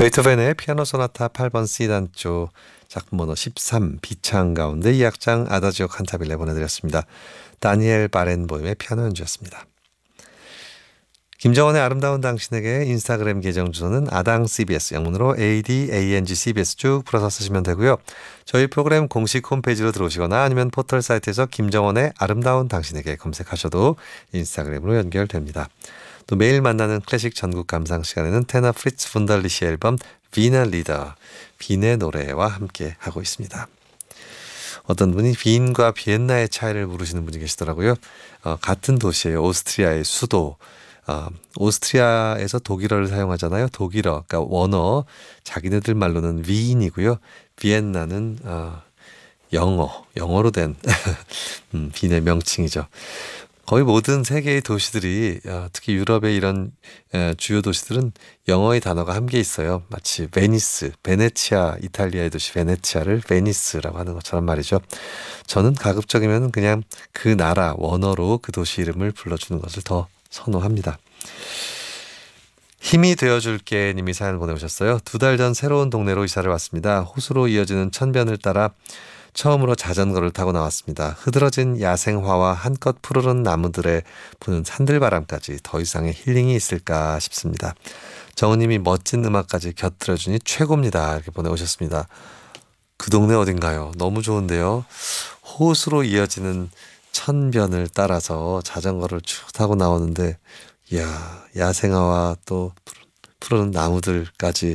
베토벤의 피아노 소나타 8번 C단조 작품 번호 13 B창 가운데 2악장 아다지오 칸타빌레 보내드렸습니다. 다니엘 바렌보임의 피아노 연주였습니다. 김정원의 아름다운 당신에게 인스타그램 계정 주소는 아당CBS, 영문으로 ADANGCBS 쭉 풀어서 쓰시면 되고요. 저희 프로그램 공식 홈페이지로 들어오시거나 아니면 포털 사이트에서 김정원의 아름다운 당신에게 검색하셔도 인스타그램으로 연결됩니다. 또 매일 만나는 클래식 전국 감상 시간에는 테너 프리츠 분달리시 앨범 비나 리더, 빈의 노래와 함께 하고 있습니다. 어떤 분이 빈과 비엔나의 차이를 물으시는 분이 계시더라고요. 같은 도시예요. 오스트리아의 수도. 오스트리아에서 독일어를 사용하잖아요. 독일어, 그러니까 원어, 자기네들 말로는 위인이고요. 비엔나는 영어로 된 빈의 명칭이죠. 거의 모든 세계의 도시들이 특히 유럽의 이런 주요 도시들은 영어의 단어가 함께 있어요. 마치 베니스, 베네치아, 이탈리아의 도시 베네치아를 베니스라고 하는 것처럼 말이죠. 저는 가급적이면 그냥 그 나라 원어로 그 도시 이름을 불러주는 것을 더 선호합니다. 힘이 되어줄게 님이 사연 보내오셨어요. 2달 전 새로운 동네로 이사를 왔습니다. 호수로 이어지는 천변을 따라 처음으로 자전거를 타고 나왔습니다. 흐드러진 야생화와 한껏 푸르른 나무들에 부는 산들바람까지 더 이상의 힐링이 있을까 싶습니다. 정우님이 멋진 음악까지 곁들여주니 최고입니다. 이렇게 보내오셨습니다. 그 동네 어딘가요? 너무 좋은데요. 호수로 이어지는 천변을 따라서 자전거를 쭉 타고 나오는데 이야, 야생화와 또 푸르른 나무들까지